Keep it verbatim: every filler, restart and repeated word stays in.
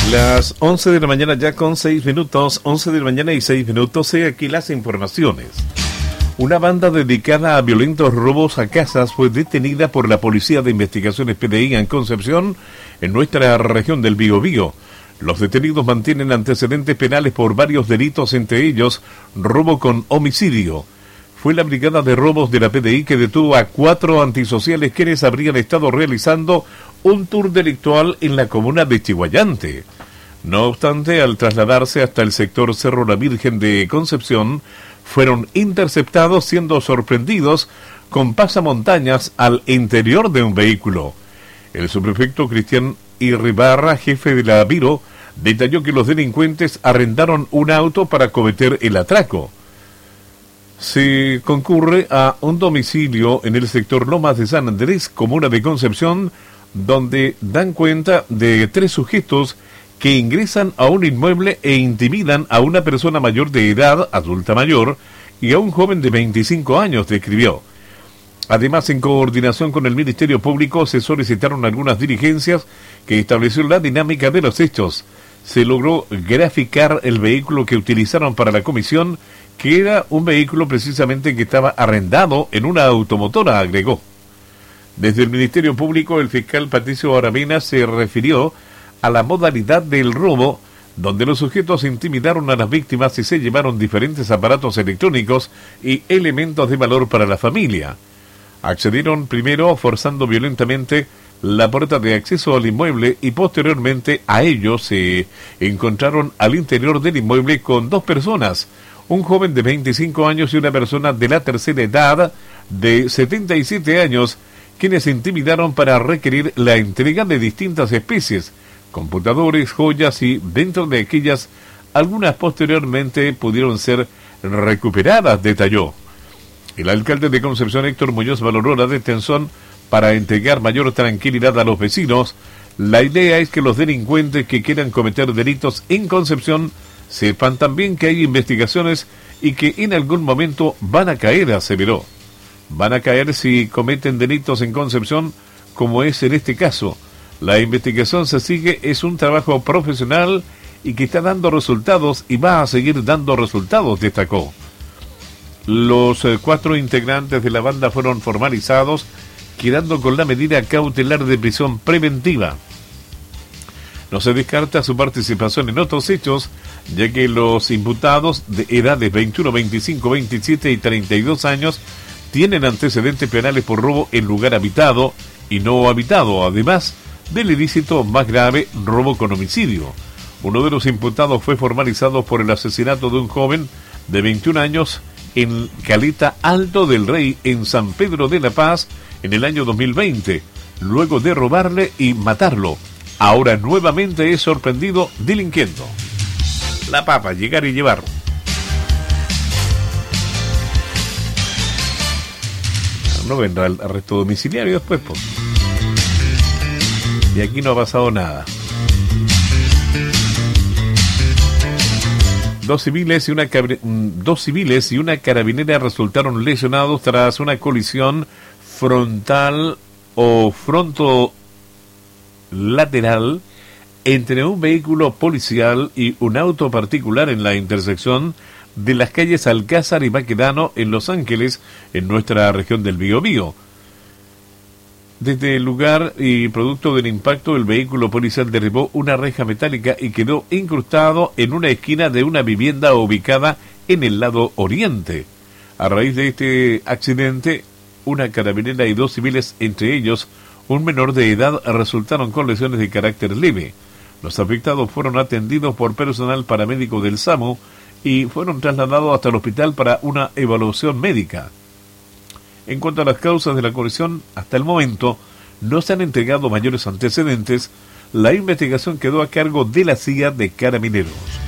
Las once de la mañana ya con seis minutos, once de la mañana y seis minutos, y aquí las informaciones. Una banda dedicada a violentos robos a casas fue detenida por la Policía de Investigaciones P D I en Concepción, en nuestra región del Biobío. Los detenidos mantienen antecedentes penales por varios delitos, entre ellos robo con homicidio. Fue la Brigada de Robos de la P D I que detuvo a cuatro antisociales quienes habrían estado realizando un tour delictual en la comuna de Chihuayante. No obstante, al trasladarse hasta el sector Cerro La Virgen de Concepción, fueron interceptados siendo sorprendidos con pasamontañas al interior de un vehículo. El subprefecto Cristian Irribarra, jefe de la Viro, detalló que los delincuentes arrendaron un auto para cometer el atraco. Se concurre a un domicilio en el sector Lomas de San Andrés, comuna de Concepción, donde dan cuenta de tres sujetos que ingresan a un inmueble e intimidan a una persona mayor de edad, adulta mayor, y a un joven de veinticinco años, describió. Además, en coordinación con el Ministerio Público, se solicitaron algunas diligencias que estableció la dinámica de los hechos. Se logró graficar el vehículo que utilizaron para la comisión, que era un vehículo precisamente que estaba arrendado en una automotora, agregó. Desde el Ministerio Público, el fiscal Patricio Aravena se refirió a la modalidad del robo, donde los sujetos intimidaron a las víctimas y se llevaron diferentes aparatos electrónicos y elementos de valor para la familia. Accedieron primero forzando violentamente la puerta de acceso al inmueble y posteriormente a ellos se encontraron al interior del inmueble con dos personas, un joven de veinticinco años y una persona de la tercera edad de setenta y siete años, quienes intimidaron para requerir la entrega de distintas especies, computadores, joyas y, dentro de aquellas, algunas posteriormente pudieron ser recuperadas, detalló. El alcalde de Concepción, Héctor Muñoz, valoró la detención para entregar mayor tranquilidad a los vecinos. La idea es que los delincuentes que quieran cometer delitos en Concepción sepan también que hay investigaciones y que en algún momento van a caer, aseveró. Van a caer si cometen delitos en Concepción, como es en este caso. La investigación se sigue, es un trabajo profesional y que está dando resultados y va a seguir dando resultados, destacó. Los eh, cuatro integrantes de la banda fueron formalizados, quedando con la medida cautelar de prisión preventiva. No se descarta su participación en otros hechos, ya que los imputados de edades veintiuno, veinticinco, veintisiete y treinta y dos años tienen antecedentes penales por robo en lugar habitado y no habitado, además del ilícito más grave, robo con homicidio. Uno de los imputados fue formalizado por el asesinato de un joven de veintiún años en Caleta Alto del Rey, en San Pedro de la Paz, en el año dos mil veinte, luego de robarle y matarlo. Ahora nuevamente es sorprendido delinquiendo. La papa, llegar y llevar. No vendrá el arresto domiciliario después, pues. Y aquí no ha pasado nada. Dos civiles y una dos civiles y una carabinera resultaron lesionados tras una colisión frontal o frontolateral entre un vehículo policial y un auto particular en la intersección de las calles Alcázar y Baquedano en Los Ángeles, en nuestra región del Biobío. Desde el lugar y producto del impacto, el vehículo policial derribó una reja metálica y quedó incrustado en una esquina de una vivienda ubicada en el lado oriente. A raíz de este accidente, una carabinera y dos civiles, entre ellos un menor de edad, resultaron con lesiones de carácter leve. Los afectados fueron atendidos por personal paramédico del SAMU y fueron trasladados hasta el hospital para una evaluación médica. En cuanto a las causas de la colisión, hasta el momento no se han entregado mayores antecedentes. La investigación quedó a cargo de la C I A de Carabineros.